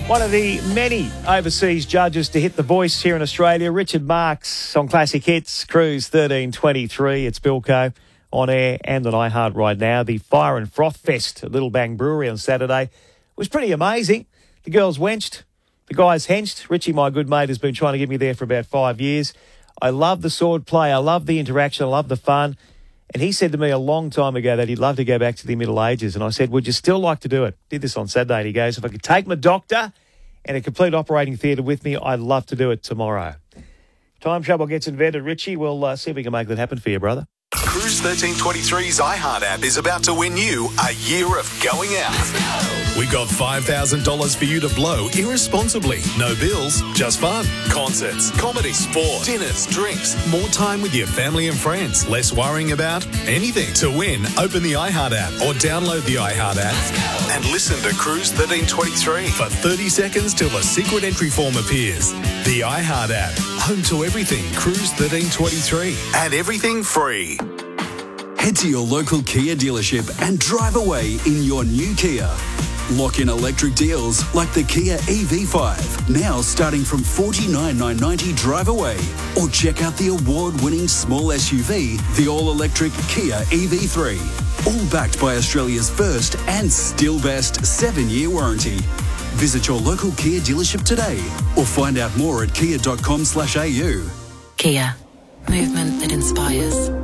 One of the many overseas judges to hit the voice here in Australia, Richard Marx on Classic Hits, Cruise 1323. It's Bilko on air and on iHeart right now. The Fire and Froth Fest at Little Bang Brewery on Saturday was pretty amazing. The girls wenched, the guys henched. Richie, my good mate, has been trying to get me there for about 5 years. I love the sword play. I love the interaction. I love the fun. And he said to me a long time ago that he'd love to go back to the Middle Ages. And I said, would you still like to do it? Did this on Saturday. And he goes, if I could take my doctor and a complete operating theatre with me, I'd love to do it tomorrow. Time travel gets invented, Richie. We'll see if we can make that happen for you, brother. Cruise 1323's iHeart app is about to win you a year of going out. We got $5,000 for you to blow irresponsibly. No bills, just fun. Concerts, comedy, sport, dinners, drinks, more time with your family and friends. Less worrying about anything. To win, open the iHeart app or download the iHeart app and listen to Cruise 1323 for 30 seconds till a secret entry form appears. The iHeart app, home to everything Cruise 1323 and everything free. Head to your local Kia dealership and drive away in your new Kia. Lock in electric deals like the Kia EV5, now starting from $49,990 drive away. Or check out the award-winning small SUV, the all-electric Kia EV3. All backed by Australia's first and still best 7-year warranty. Visit your local Kia dealership today or find out more at kia.com/au. Kia. Movement that inspires.